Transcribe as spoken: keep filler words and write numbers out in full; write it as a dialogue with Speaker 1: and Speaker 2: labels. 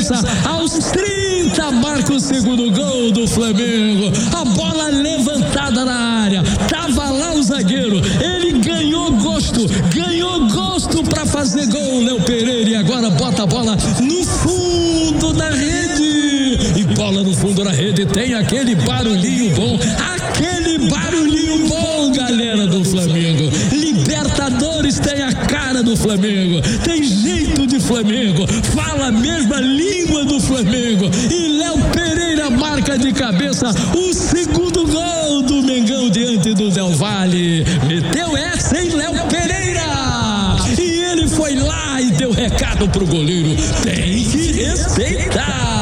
Speaker 1: cabeça, aos trinta, marca o segundo gol do Flamengo. A bola levantada na área, tava lá o zagueiro, ele ganhou gosto, ganhou gosto para fazer gol, Léo Pereira, e agora bota a bola no fundo da rede, e bola no fundo da rede, tem aquele barulhinho bom, aquele barulhinho bom, galera do Flamengo. Libertadores tem a cara do Flamengo, tem jeito de Flamengo, fala a mesma língua do Flamengo, e Léo Pereira marca de cabeça o segundo gol do Mengão diante do Del Valle. Meteu essa, hein, Léo Pereira? E ele foi lá e deu recado pro goleiro: tem que respeitar.